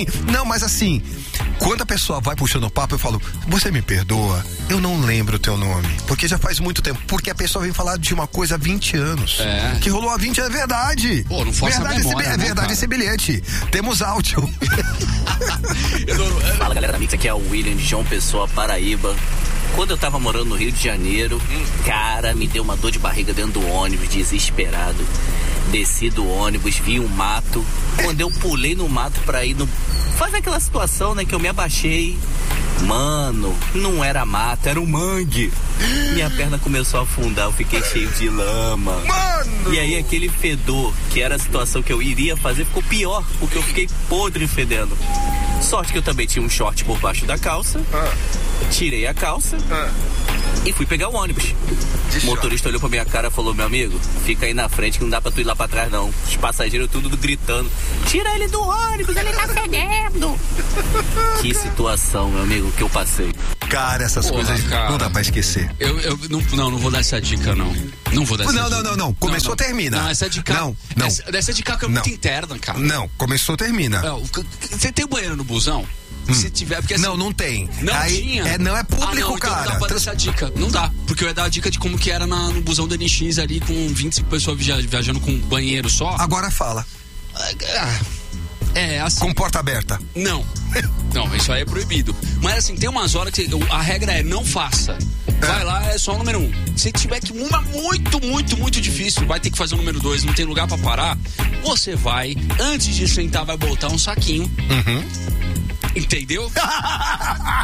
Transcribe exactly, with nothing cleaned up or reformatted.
sim. Não, mas assim, quando a pessoa vai puxando o papo, eu falo, você me perdoa? Eu não lembro o teu nome, porque já faz muito tempo. Porque a pessoa vem falar de uma coisa há vinte anos. É. Que rolou há vinte anos, é verdade. Pô, não força verdade a memória, esse, É né, verdade cara? esse bilhete. Temos áudio. Fala, galera da Mix, aqui é o William de João Pessoa, Paraíba. Quando eu tava morando no Rio de Janeiro, cara, me deu uma dor de barriga dentro do ônibus, desesperado. Desci do ônibus, vi um mato. Quando eu pulei no mato pra ir no... Faz aquela situação, né, que eu me abaixei. Mano, não era mato, era um mangue. Minha perna começou a afundar, eu fiquei cheio de lama. Mano! E aí aquele fedor, que era a situação que eu iria fazer, ficou pior, porque eu fiquei podre fedendo. Sorte que eu também tinha um short por baixo da calça. Ah. Tirei a calça Ah. e fui pegar o ônibus. De O motorista olhou pra minha cara e falou, meu amigo, fica aí na frente que não dá pra tu ir lá pra trás não. Os passageiros tudo gritando, tira ele do ônibus, ele tá fedendo. Que situação, meu amigo, que eu passei. Cara, essas Porra, coisas cara. não dá pra esquecer. Eu, eu não, não, não vou dar essa dica, não. Não vou dar essa Não, dica. não, não, não. Começou, não. termina. Não, essa dica. Não, não. Essa, essa dica que é Não. muito interna, cara. Não, começou, termina. É, o- Você tem banheiro no busão? Se tiver, porque assim, Não, não tem. Não Aí, tinha? É, não é Ah, público, não, então cara. não dá pra dar Trans- essa dica. Não dá. Porque eu ia dar a dica de como que era na- no busão do N X ali com vinte e cinco pessoas via- viajando com um banheiro só. Agora fala. Ah, É, assim. Com porta aberta. Não. Não, isso aí é proibido. Mas assim, tem umas horas que a regra é não faça. Vai lá, é só o número um. Se tiver que uma muito, muito, muito difícil, vai ter que fazer o número dois, não tem lugar pra parar, você vai, antes de sentar, vai botar um saquinho. Uhum. Entendeu?